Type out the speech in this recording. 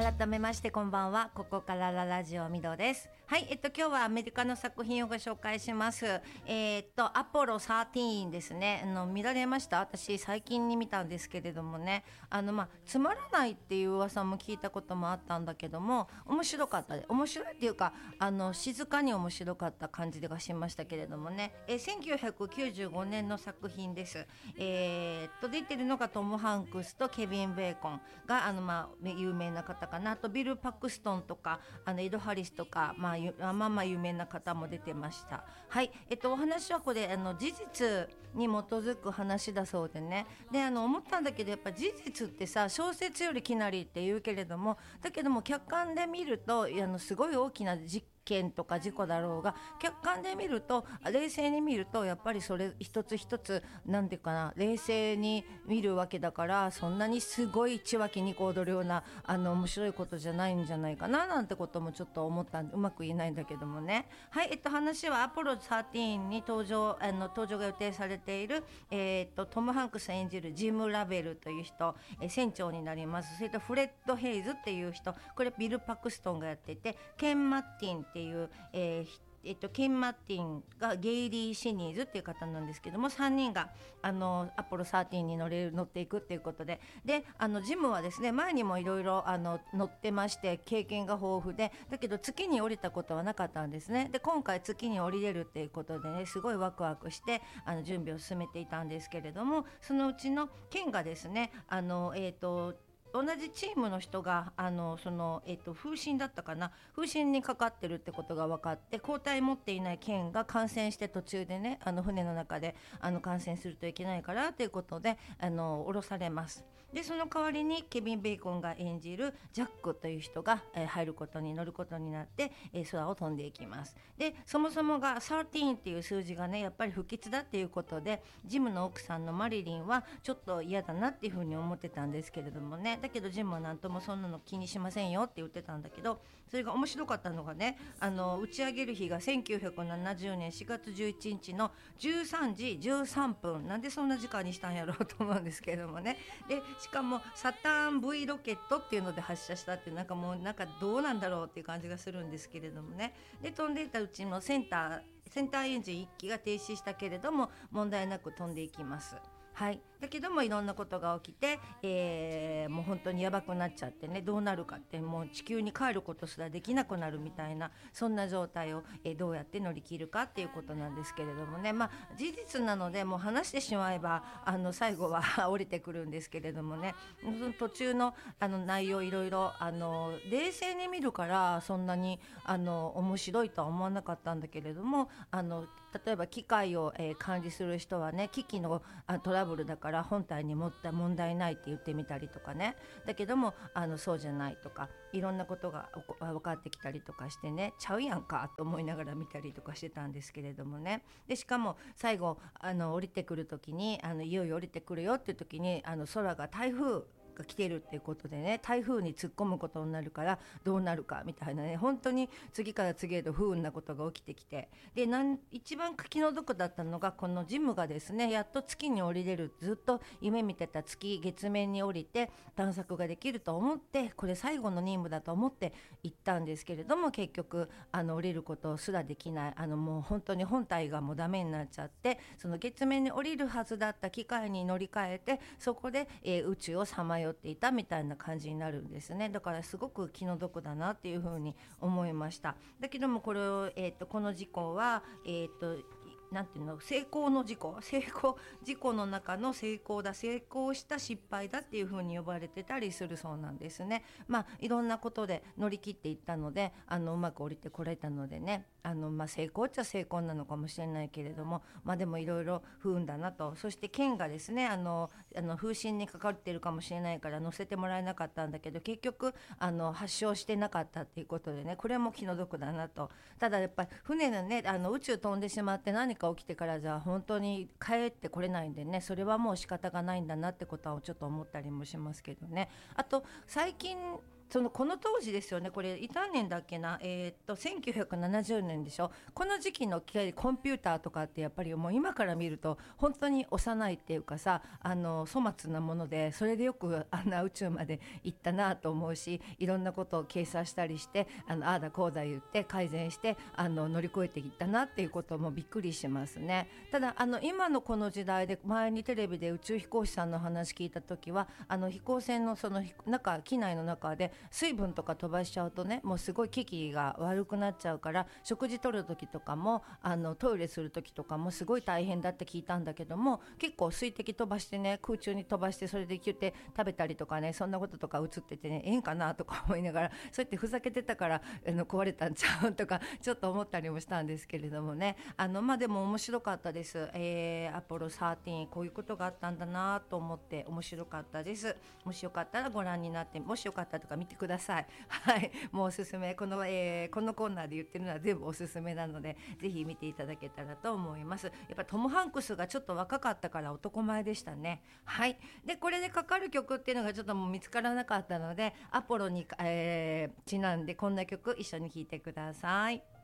改めましてこんばんは。ここからラジオミドです。はい、今日はアメリカの作品をご紹介します。アポロ13ですね。見られました？私最近に見たんですけれどもね、つまらないっていう噂も聞いたこともあったんだけども、面白かったで、面白いっていうか静かに面白かった感じがしましたけれどもね。1995年の作品です。出てるのがトム・ハンクスとケビン・ベーコンが有名な方かな。あとビル・パクストンとかエド・ハリスとか、有名な方も出てました。はい、お話はこれ事実に基づく話だそうでね。で思ったんだけど、やっぱ事実ってさ、小説よりきなりって言うけれども、だけども客観で見るとすごい大きな実験とか事故だろうが、客観で見ると、冷静に見るとやっぱりそれ一つ一つなんていうかな、冷静に見るわけだから、そんなにすごい一脇に踊るような面白いことじゃないんじゃないかななんてこともちょっと思ったんで、うまく言えないんだけどもね。はい、話はアポロ13に登場が予定されている、トム・ハンクス演じるジム・ラベルという人、船長になります。それとフレッド・ヘイズっていう人、これビル・パクストンがやっていて、ケン・マッティンっていう、ケン・マッティンがゲイリー・シニーズっていう方なんですけども、3人がアポロ13に乗っていくっていうことで、ジムはですね、前にもいろいろ乗ってまして、経験が豊富で、だけど月に降りたことはなかったんですね。で今回月に降りれるっていうことでね、すごいワクワクして準備を進めていたんですけれども、そのうちのケンがですね、同じチームの人が風疹だったかな、風疹にかかってるってことが分かって、抗体持っていない県が感染して、途中でね船の中で感染するといけないからということで降ろされます。でその代わりにケビン・ベーコンが演じるジャックという人が、乗ることになって、空を飛んでいきます。でそもそもが13っていう数字がね、やっぱり不吉だっていうことで、ジムの奥さんのマリリンはちょっと嫌だなっていうふうに思ってたんですけれどもね。だけどジムはなんともそんなの気にしませんよって言ってたんだけど、それが面白かったのがね、打ち上げる日が1970年4月11日の13時13分、なんでそんな時間にしたんやろうと思うんですけれどもね。でしかもサターン V ロケットっていうので発射したって、なんかどうなんだろうっていう感じがするんですけれどもね。で飛んでいたうちのセンターエンジン1機が停止したけれども、問題なく飛んでいきます。はい、だけどもいろんなことが起きて、もう本当にやばくなっちゃってね、どうなるかって、もう地球に帰ることすらできなくなるみたいな、そんな状態を、どうやって乗り切るかっていうことなんですけれどもね。事実なのでもう話してしまえば最後は降りてくるんですけれどもね、その途中の内容いろいろ冷静に見るから、そんなに面白いとは思わなかったんだけれども、例えば機械を、管理する人はね、機器のトラブルだから本体に持った問題ないって言ってみたりとかね。だけどもそうじゃないとか、いろんなことが分かってきたりとかしてね、ちゃうやんかと思いながら見たりとかしてたんですけれどもね。でしかも最後降りてくる時にいよいよ降りてくるよっていう時に空が台風が来てるっていうことでね、台風に突っ込むことになるからどうなるかみたいなね、本当に次から次へと不運なことが起きてきて、で一番気の毒だったのが、このジムがですね、やっと月に降りれる、ずっと夢見てた月面に降りて探索ができると思って、これ最後の任務だと思って行ったんですけれども、結局降りることすらできない、もう本当に本体がもうダメになっちゃって、その月面に降りるはずだった機械に乗り換えて、そこで、宇宙をさまよっていたみたいな感じになるんですね。だからすごく気の毒だなっていうふうに思いました。だけどもこれを、この事故は、なんていうの、成功事故の中の成功した失敗だっていう風に呼ばれてたりするそうなんですね。いろんなことで乗り切っていったのでうまく降りてこれたのでね、成功っちゃ成功なのかもしれないけれども、でもいろいろ不運だなと。そして県がですね、風疹にかかっているかもしれないから乗せてもらえなかったんだけど、結局発症してなかったっていうことでね、これも気の毒だなと。ただやっぱり船のね、宇宙飛んでしまって何か起きてからじゃ本当に帰ってこれないんでね、それはもう仕方がないんだなってことはちょっと思ったりもしますけどね。あと最近この当時ですよね。これいた年だっけな、1970年でしょ。この時期のコンピューターとかってやっぱりもう今から見ると本当に幼いっていうかさ、粗末なもので、それでよくあんな宇宙まで行ったなと思うし、いろんなことを計算したりして、ああだこうだ言って改善して乗り越えていったなっていうこともびっくりしますね。ただ今のこの時代で、前にテレビで宇宙飛行士さんの話聞いた時は、飛行船のその機内の中で水分とか飛ばしちゃうとね、もうすごい機器が悪くなっちゃうから、食事取る時とかもトイレする時とかもすごい大変だって聞いたんだけども、結構水滴飛ばしてね、空中に飛ばしてそれでキュって食べたりとかね、そんなこととか映っててね、ええんかなとか思いながら、そうやってふざけてたから壊れたんちゃうとかちょっと思ったりもしたんですけれどもね。でも面白かったです。アポロ13、こういうことがあったんだなと思って面白かったです。もしよかったらご覧になって、もしよかったとか見てください。はい、もうおすすめ、このコーナーで言ってるのは全部おすすめなので、ぜひ見ていただけたらと思います。やっぱトム・ハンクスがちょっと若かったから男前でしたね。はい。でこれでかかる曲っていうのがちょっともう見つからなかったので、アポロに、ちなんでこんな曲一緒に聴いてください。